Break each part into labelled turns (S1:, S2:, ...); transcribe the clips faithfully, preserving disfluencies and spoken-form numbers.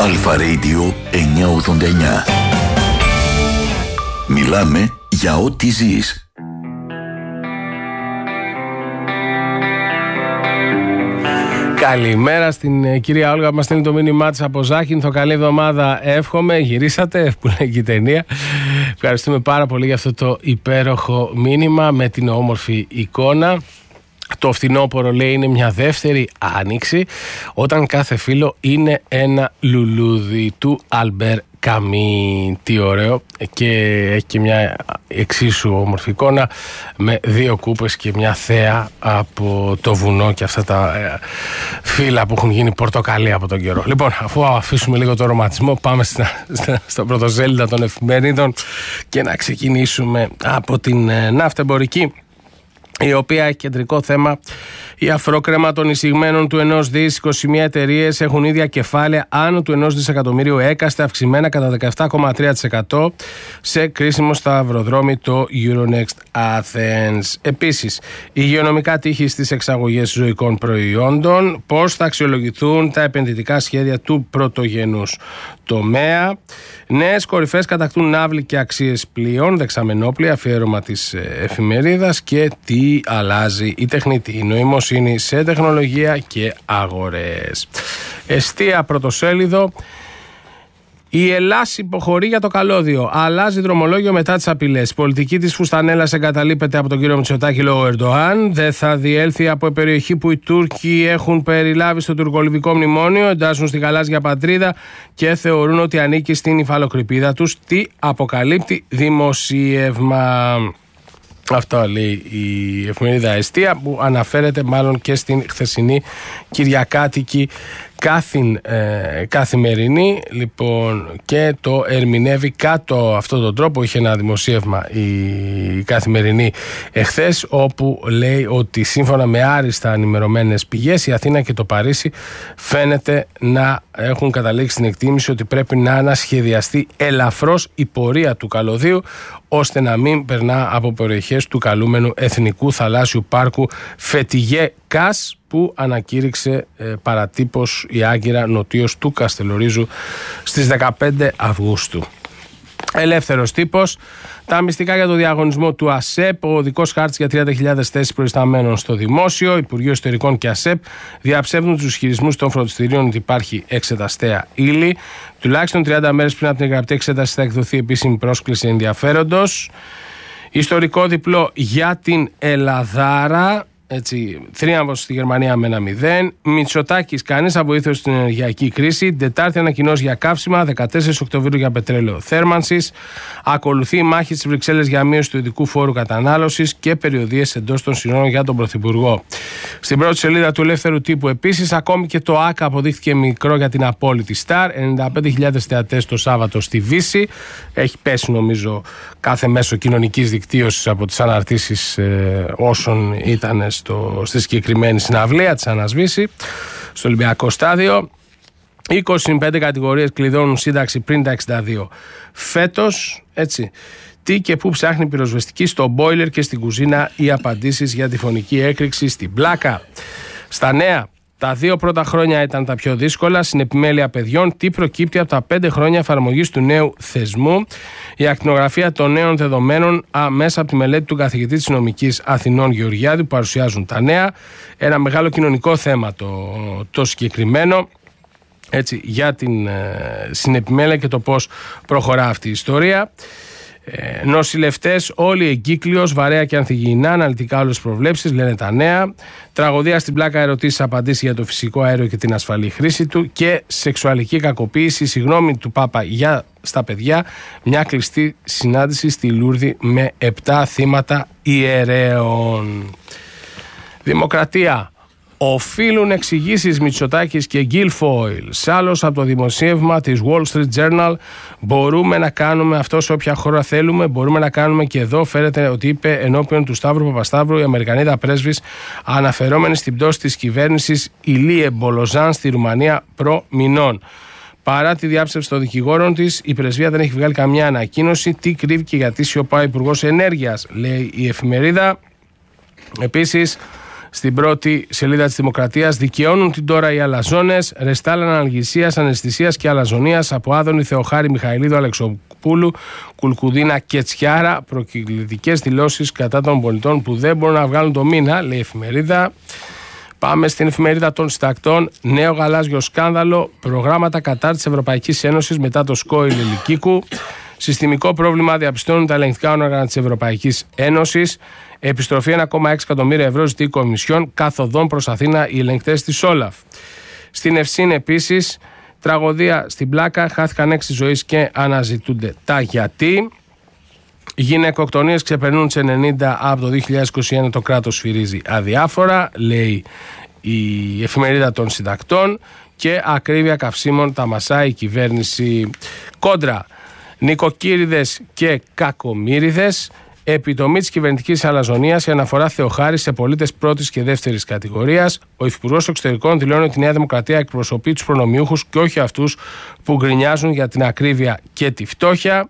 S1: Αλφα Radio εννιακόσια ογδόντα εννιά. Μιλάμε για ό,τι ζεις.
S2: Καλημέρα στην κυρία Όλγα που μας στέλνει το μήνυμά της από Ζάχυνθο. Καλή εβδομάδα, εύχομαι. Γυρίσατε, που λέγει η ταινία. Ευχαριστούμε πάρα πολύ για αυτό το υπέροχο μήνυμα με την όμορφη εικόνα. Το φθινόπωρο, λέει, είναι μια δεύτερη άνοιξη όταν κάθε φύλλο είναι ένα λουλούδι, του Αλμπέρ Καμί. Τι ωραίο. Και έχει και μια εξίσου όμορφη εικόνα με δύο κούπες και μια θέα από το βουνό και αυτά τα ε, φύλλα που έχουν γίνει πορτοκαλί από τον καιρό. Λοιπόν, αφού αφήσουμε λίγο το ρομαντισμό, πάμε στα, στα, στα πρωτοσέλιδα των εφημερίδων και να ξεκινήσουμε από την ε, ναύτεμπορική, η οποία έχει κεντρικό θέμα η αφρόκρεμα των εισηγμένων του ενός δις. είκοσι μία εταιρείες έχουν ίδια κεφάλαια άνω του ενός δισεκατομμύριου έκαστε, αυξημένα κατά δεκαεπτά κόμμα τρία τοις εκατό σε κρίσιμο σταυροδρόμι, το Euronext Athens. Επίσης, υγειονομικά τύχη στις εξαγωγές ζωικών προϊόντων, πώς θα αξιολογηθούν τα επενδυτικά σχέδια του πρωτογενούς τομέα. Νέες κορυφές κατακτούν ναύλοι και αξίες πλοίων, δεξαμενόπλοι, αφιέρωμα της εφημερίδας. Και τι αλλάζει η τεχνητή νοημοσύνη σε τεχνολογία και αγορές. Εστία πρωτοσέλιδο. Η Ελλάς υποχωρεί για το καλώδιο. Αλλάζει δρομολόγιο μετά τις απειλές. Η πολιτική της φουστανέλας εγκαταλείπεται από τον κύριο Μητσοτάκη λόγω Ερντοάν. Δεν θα διέλθει από περιοχή που οι Τούρκοι έχουν περιλάβει στο τουρκολιβικό μνημόνιο. Εντάσσουν στη γαλάζια πατρίδα και θεωρούν ότι ανήκει στην υφαλοκρηπίδα τους. Τι αποκαλύπτει δημοσίευμα. Αυτό λέει η εφημερίδα Εστία, που αναφέρεται μάλλον και στην χθεσινή κυριακάτικη κάθην, ε, καθημερινή, λοιπόν, και το ερμηνεύει κάτω αυτόν τον τρόπο. Είχε ένα δημοσίευμα η καθημερινή εχθές, όπου λέει ότι σύμφωνα με άριστα ενημερωμένες πηγές, η Αθήνα και το Παρίσι φαίνεται να έχουν καταλήξει στην εκτίμηση ότι πρέπει να ανασχεδιαστεί ελαφρώς η πορεία του καλωδίου, ώστε να μην περνά από περιοχές του καλούμενου Εθνικού Θαλάσσιου Πάρκου Φετιγέ Κας, που ανακήρυξε ε, παρατύπως η Άγκυρα νοτίως του Καστελορίζου στις δεκαπέντε Αυγούστου. Ελεύθερος τύπος. Τα μυστικά για το διαγωνισμό του ΑΣΕΠ. Ο οδικός χάρτης για τριάντα χιλιάδες θέσεις προϊσταμένων στο δημόσιο. Υπουργείο Εσωτερικών και ΑΣΕΠ διαψεύδουν τους ισχυρισμούς των φροντιστηρίων ότι υπάρχει εξεταστέα ύλη. Τουλάχιστον τριάντα μέρες πριν από την γραπτή εξέταση θα εκδοθεί επίσημη πρόσκληση ενδιαφέροντος. Ιστορικό διπλό για την Ελλαδάρα. Έτσι, θρίαμβος στη Γερμανία με ένα μηδέν. Μητσοτάκης, κανείς αβοήθειος στην ενεργειακή κρίση. Τετάρτη ανακοινώσει για καύσιμα, δεκατέσσερις Οκτωβρίου για πετρέλαιο θέρμανσης. Ακολουθεί η μάχη στις Βρυξέλλες για μείωση του ειδικού φόρου κατανάλωσης και περιοδίες εντός των συνόρων για τον Πρωθυπουργό. Στην πρώτη σελίδα του Ελεύθερου Τύπου επίσης, ακόμη και το ΆΚΑ αποδείχθηκε μικρό για την απόλυτη Σταρ. ενενήντα πέντε χιλιάδες θεατές το Σάββατο στη Βύση. Έχει πέσει, νομίζω, κάθε μέσο κοινωνικής δικτύωσης από τις αναρτήσεις ε, όσων ήταν στο, στη συγκεκριμένη συναυλία της Ανασβήση, στο Ολυμπιακό Στάδιο. είκοσι πέντε κατηγορίες κλειδώνουν σύνταξη πριν τα εξήντα δύο φέτος. Έτσι. Τι και πού ψάχνει πυροσβεστική στο μπόιλερ και στην κουζίνα, οι απαντήσεις για τη φωνική έκρηξη στην πλάκα. Στα νέα, τα δύο πρώτα χρόνια ήταν τα πιο δύσκολα. Στην επιμέλεια παιδιών, τι προκύπτει από τα πέντε χρόνια εφαρμογής του νέου θεσμού. Η ακτινογραφία των νέων δεδομένων α, μέσα από τη μελέτη του καθηγητή της νομικής Αθηνών Γεωργιάδη, που παρουσιάζουν τα νέα. Ένα μεγάλο κοινωνικό θέμα το, το συγκεκριμένο. Έτσι, για την ε, συνεπιμέλεια και το πώς προχωρά αυτή η ιστορία. Ε, νοσηλευτές, όλοι εγκύκλειος, βαρέα και ανθυγιεινά, αναλυτικά όλες τις προβλέψεις, λένε τα νέα. Τραγωδία στην πλάκα, ερωτήσεις, απαντήσεις για το φυσικό αέριο και την ασφαλή χρήση του. Και σεξουαλική κακοποίηση, συγγνώμη του Πάπα για στα παιδιά, μια κλειστή συνάντηση στη Λούρδη με επτά θύματα ιερέων. Δημοκρατία. Οφείλουν εξηγήσεις Μητσοτάκης και Γκίλφοιλ. Σ' από το δημοσίευμα της Wall Street Journal. Μπορούμε να κάνουμε αυτό σε όποια χώρα θέλουμε. Μπορούμε να κάνουμε και εδώ. Φέρεται ότι είπε ενώπιον του Σταύρου Παπασταύρου η Αμερικανίδα πρέσβης, αναφερόμενη στην πτώση της κυβέρνησης Ηλίε Μπολοζάν στη Ρουμανία προ μηνών. Παρά τη διάψευση των δικηγόρων της, η πρεσβεία δεν έχει βγάλει καμιά ανακοίνωση. Τι κρύβει και γιατί σιωπά ο Υπουργός Ενέργειας, λέει η εφημερίδα. Επίσης, Στην πρώτη σελίδα της Δημοκρατίας, δικαιώνουν την τώρα οι αλαζόνες, ρεστάλ αναλγησίας, αναισθησίας και αλαζονίας από Άδωνη, Θεοχάρη, Μιχαηλίδου, Αλεξοπούλου, Κουλκουδίνα και Τσιάρα. Προκλητικές δηλώσεις κατά των πολιτών που δεν μπορούν να βγάλουν το μήνα, λέει η εφημερίδα. Πάμε στην εφημερίδα των συντακτών. Νέο γαλάζιο σκάνδαλο. Προγράμματα κατά της Ευρωπαϊκής Ένωσης μετά το σκόιλ Λυκίκου. Συστημικό πρόβλημα διαπιστώνουν τα ελεγκτικά όργανα της Ευρωπαϊκής Ένωσης. Επιστροφή ένα κόμμα έξι εκατομμύρια ευρώ ζητεί η Κομισιόν. Καθοδόν προς Αθήνα οι ελεγκτές της Όλαφ. Στην Ευσύν επίσης, τραγωδία στην Πλάκα. Χάθηκαν έξι ζωές και αναζητούνται τα γιατί. Γυναικοκτονίες ξεπερνούν τις ενενήντα από το δύο χιλιάδες είκοσι ένα. Το κράτος σφυρίζει αδιάφορα, λέει η εφημερίδα των συντακτών. Και ακρίβεια καυσίμων τα μασάει η κυβέρνηση. Κόντρα. Νοικοκύριδες και κακομύριδες. Επιτομή της κυβερνητικής αλαζονίας, η αναφορά Θεοχάρη σε πολίτες πρώτης και δεύτερης κατηγορίας. Ο Υφυπουργός Εξωτερικών δηλώνει ότι η Νέα Δημοκρατία εκπροσωπεί τους προνομιούχους και όχι αυτούς που γκρινιάζουν για την ακρίβεια και τη φτώχεια.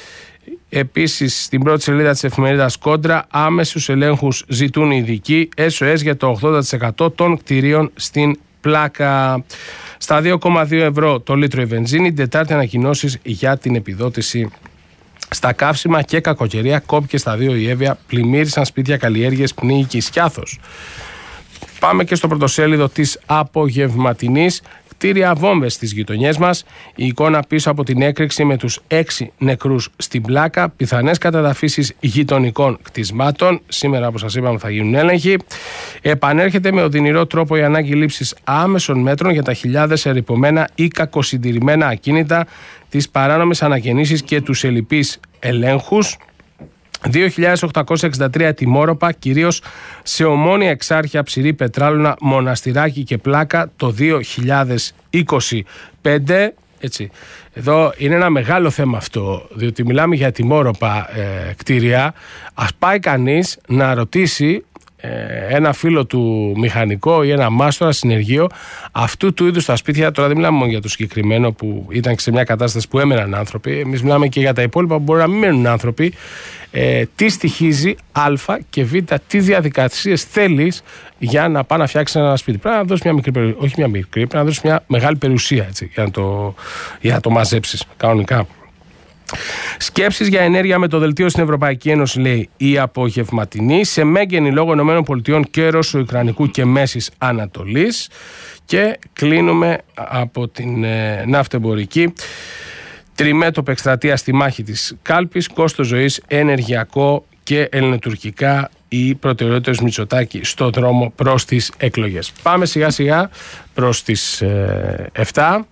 S2: Επίσης, στην πρώτη σελίδα της εφημερίδας Κόντρα, άμεσους ελέγχους ζητούν οι ειδικοί. ες ο ες για το ογδόντα τοις εκατό των κτηρίων στην Πλάκα. Στα δύο κόμμα δύο ευρώ το λίτρο η βενζίνη. Την Τετάρτη ανακοινώσεις για την επιδότηση στα καύσιμα και κακοκαιρία. Κόπηκε στα δύο η Εύβοια. Πλημμύρισαν σπίτια, καλλιέργειες, πνίγη και Ισκιάθος. Πάμε και στο πρωτοσέλιδο της απογευματινής. Κτίρια βόμβες στις γειτονιές μας. Η εικόνα πίσω από την έκρηξη με τους έξι νεκρούς στην Πλάκα. Πιθανές καταδαφίσεις γειτονικών κτισμάτων. Σήμερα, όπως σας είπαμε, θα γίνουν έλεγχοι. Επανέρχεται με οδυνηρό τρόπο η ανάγκη λήψης άμεσων μέτρων για τα χιλιάδες ερειπωμένα ή κακοσυντηρημένα ακίνητα, τις παράνομες ανακαινήσεις και τους ελλειπείς ελέγχους. δύο χιλιάδες οκτακόσια εξήντα τρία τιμόρροπα, κυρίως σε Ομόνια, Εξάρχεια, Ψηρή, Πετράλωνα, Μοναστηράκι και Πλάκα το δύο χιλιάδες είκοσι πέντε. Έτσι. Εδώ είναι ένα μεγάλο θέμα αυτό, διότι μιλάμε για τιμόρροπα ε, κτίρια. Ας πάει κανείς να ρωτήσει ένα φίλο του μηχανικό ή ένα μάστορα συνεργείο αυτού του είδους τα σπίτια. Τώρα δεν μιλάμε μόνο για το συγκεκριμένο που ήταν σε μια κατάσταση που έμεναν άνθρωποι. Εμείς μιλάμε και για τα υπόλοιπα που μπορεί να μην μένουν άνθρωποι. Ε, τι στοιχίζει Α και Β, τι διαδικασίες θέλεις για να πάει να φτιάξει ένα σπίτι. Πρέπει να δώσει μια μικρή περιουσία, όχι μια μικρή, πρέπει να δώσει μια μεγάλη περιουσία, έτσι, για να το, για να το μαζέψεις κανονικά. Σκέψεις για ενέργεια με το δελτίο στην Ευρωπαϊκή Ένωση, λέει η απογευματινή, σε μέγενη λόγω ΗΠΑ και Ρωσο-Ουκρανικού και Μέσης Ανατολής. Και κλείνουμε από την ε, ναυτεμπορική. Τριμέτωπη εκστρατεία στη μάχη της κάλπης, κόστος ζωής, ενεργειακό και ελληνοτουρκικά, οι προτεραιότητες Μητσοτάκη στο δρόμο προς τις εκλογές. Πάμε σιγά σιγά προς τις ε, εφτά.